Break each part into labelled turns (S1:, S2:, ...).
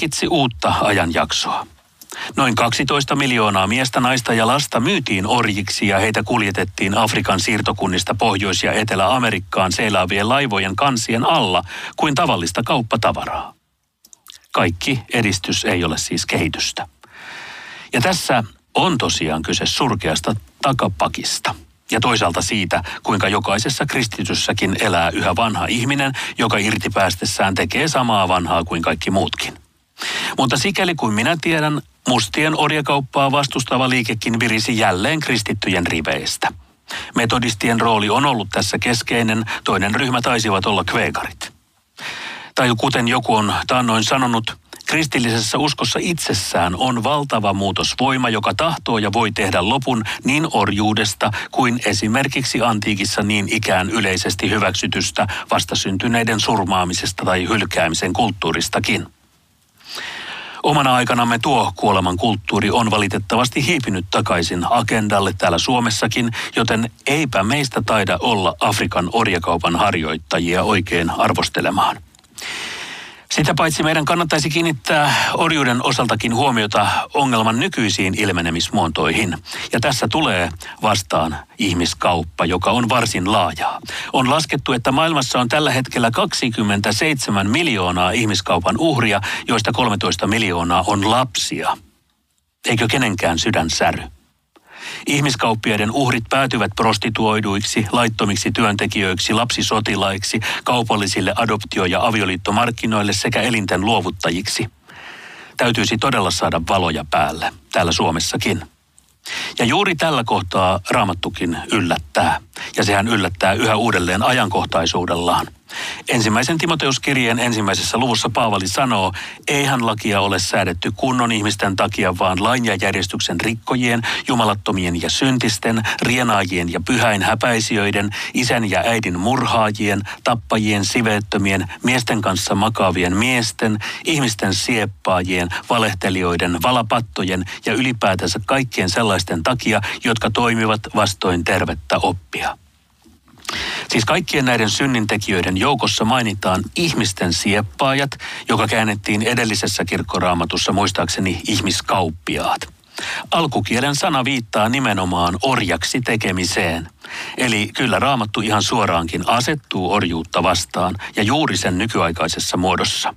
S1: merkitsi uutta ajanjaksoa. Noin 12 miljoonaa miestä, naista ja lasta myytiin orjiksi ja heitä kuljetettiin Afrikan siirtokunnista Pohjois- ja Etelä-Amerikkaan seilaavien laivojen kansien alla kuin tavallista kauppatavaraa. Kaikki edistys ei ole siis kehitystä. Ja tässä on tosiaan kyse surkeasta takapakista. Ja toisaalta siitä, kuinka jokaisessa kristityssäkin elää yhä vanha ihminen, joka irti päästessään tekee samaa vanhaa kuin kaikki muutkin. Mutta sikäli kuin minä tiedän, mustien orjakauppaa vastustava liikekin virisi jälleen kristittyjen riveistä. Metodistien rooli on ollut tässä keskeinen, toinen ryhmä taisivat olla kveekarit. Tai kuten joku on taannoin sanonut, kristillisessä uskossa itsessään on valtava muutosvoima, joka tahtoo ja voi tehdä lopun niin orjuudesta kuin esimerkiksi antiikissa niin ikään yleisesti hyväksytystä vastasyntyneiden surmaamisesta tai hylkäämisen kulttuuristakin. Omana aikanamme tuo kuoleman kulttuuri on valitettavasti hiipinyt takaisin agendalle täällä Suomessakin, joten eipä meistä taida olla Afrikan orjakaupan harjoittajia oikein arvostelemaan. Sitä paitsi meidän kannattaisi kiinnittää orjuuden osaltakin huomiota ongelman nykyisiin ilmenemismuotoihin. Ja tässä tulee vastaan ihmiskauppa, joka on varsin laajaa. On laskettu, että maailmassa on tällä hetkellä 27 miljoonaa ihmiskaupan uhria, joista 13 miljoonaa on lapsia. Eikö kenenkään sydän säry? Ihmiskauppiaiden uhrit päätyvät prostituoiduiksi, laittomiksi työntekijöiksi, lapsisotilaiksi, kaupallisille adoptio- ja avioliittomarkkinoille sekä elinten luovuttajiksi. Täytyisi todella saada valoja päälle, täällä Suomessakin. Ja juuri tällä kohtaa Raamattukin yllättää, ja sehän yllättää yhä uudelleen ajankohtaisuudellaan. Ensimmäisen Timoteuskirjeen 1. luvussa Paavali sanoo, eihän lakia ole säädetty kunnon ihmisten takia, vaan lain ja järjestyksen rikkojien, jumalattomien ja syntisten, rienaajien ja pyhäin häpäisijöiden, isän ja äidin murhaajien, tappajien, siveettömien, miesten kanssa makaavien miesten, ihmisten sieppaajien, valehtelijoiden, valapattojen ja ylipäätänsä kaikkien sellaisten takia, jotka toimivat vastoin tervettä oppia. Siis kaikkien näiden synnintekijöiden joukossa mainitaan ihmisten sieppaajat, joka käännettiin edellisessä kirkkoraamatussa muistaakseni ihmiskauppiaat. Alkukielen sana viittaa nimenomaan orjaksi tekemiseen. Eli kyllä Raamattu ihan suoraankin asettuu orjuutta vastaan ja juuri sen nykyaikaisessa muodossa.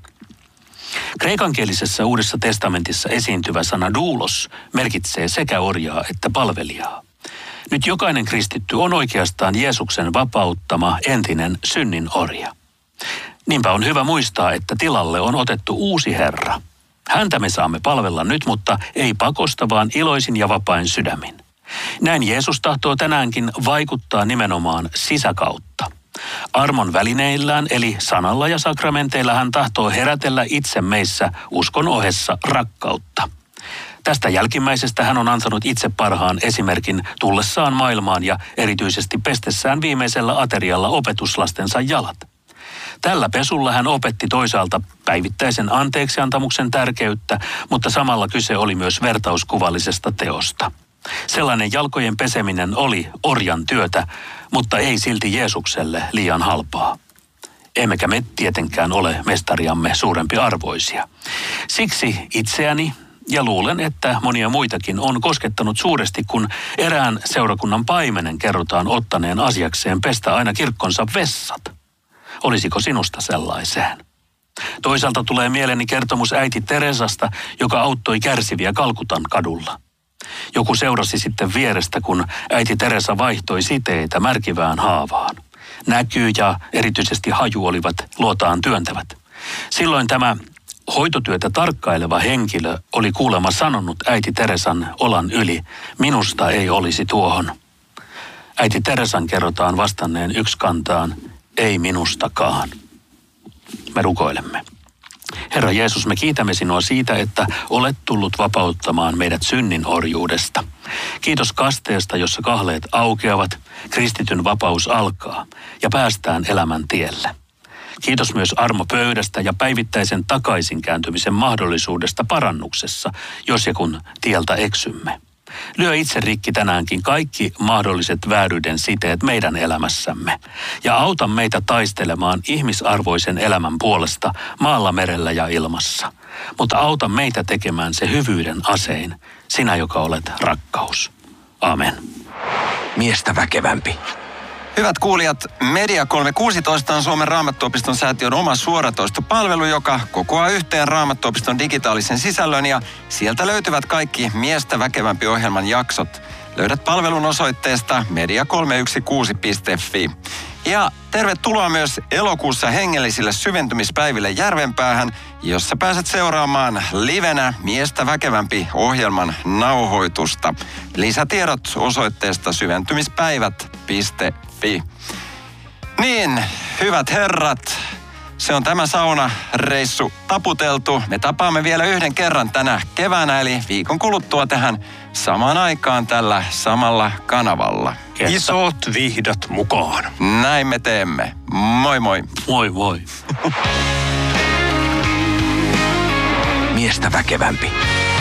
S1: Kreikankielisessä Uudessa testamentissa esiintyvä sana doulos merkitsee sekä orjaa että palvelijaa. Nyt jokainen kristitty on oikeastaan Jeesuksen vapauttama entinen synnin orja. Niinpä on hyvä muistaa, että tilalle on otettu uusi Herra. Häntä me saamme palvella nyt, mutta ei pakosta, vaan iloisin ja vapain sydämin. Näin Jeesus tahtoo tänäänkin vaikuttaa nimenomaan sisäkautta. Armon välineillään eli sanalla ja sakramenteilla hän tahtoo herätellä itse meissä uskon ohessa rakkautta. Tästä jälkimmäisestä hän on antanut itse parhaan esimerkin tullessaan maailmaan ja erityisesti pestessään viimeisellä aterialla opetuslastensa jalat. Tällä pesulla hän opetti toisaalta päivittäisen anteeksiantamuksen tärkeyttä, mutta samalla kyse oli myös vertauskuvallisesta teosta. Sellainen jalkojen peseminen oli orjan työtä, mutta ei silti Jeesukselle liian halpaa. Emmekä me tietenkään ole mestariamme suurempi arvoisia. Siksi itseäni ja luulen, että monia muitakin on koskettanut suuresti, kun erään seurakunnan paimenen kerrotaan ottaneen asiakseen pestä aina kirkkonsa vessat. Olisiko sinusta sellaiseen? Toisaalta tulee mieleeni kertomus äiti Teresasta, joka auttoi kärsiviä Kalkutan kadulla. Joku seurasi sitten vierestä, kun äiti Teresa vaihtoi siteitä märkivään haavaan. Näky ja erityisesti haju olivat luotaan työntävät. Silloin tämä hoitotyötä tarkkaileva henkilö oli kuulemma sanonut äiti Teresan olan yli, minusta ei olisi tuohon. Äiti Teresan kerrotaan vastanneen yksikantaan, ei minustakaan. Me rukoilemme. Herra Jeesus, me kiitämme sinua siitä, että olet tullut vapauttamaan meidät synnin orjuudesta. Kiitos kasteesta, jossa kahleet aukeavat, kristityn vapaus alkaa ja päästään elämän tielle. Kiitos myös armopöydästä ja päivittäisen takaisin kääntymisen mahdollisuudesta parannuksessa, jos ja kun tieltä eksymme. Lyö itse rikki tänäänkin kaikki mahdolliset vääryyden siteet meidän elämässämme ja auta meitä taistelemaan ihmisarvoisen elämän puolesta maalla, merellä ja ilmassa. Mutta auta meitä tekemään se hyvyyden asein, sinä joka olet rakkaus. Amen.
S2: Miestä väkevämpi.
S3: Hyvät kuulijat, Media 316 on Suomen Raamattuopiston säätiön oma suoratoistopalvelu, joka kokoaa yhteen Raamattuopiston digitaalisen sisällön ja sieltä löytyvät kaikki Miestä väkevämpi -ohjelman jaksot. Löydät palvelun osoitteesta media316.fi. Ja tervetuloa myös elokuussa hengellisille syventymispäiville Järvenpäähän, jossa pääset seuraamaan livenä Miestä väkevämpi -ohjelman nauhoitusta. Lisätiedot osoitteesta syventymispäivät.fi. Niin, hyvät herrat, se on tämä saunareissu taputeltu. Me tapaamme vielä yhden kerran tänä keväänä, eli viikon kuluttua tähän samaan aikaan tällä samalla kanavalla.
S2: Isot vihdat mukaan.
S3: Näin me teemme. Moi moi.
S1: Moi moi.
S2: Miestä väkevämpi.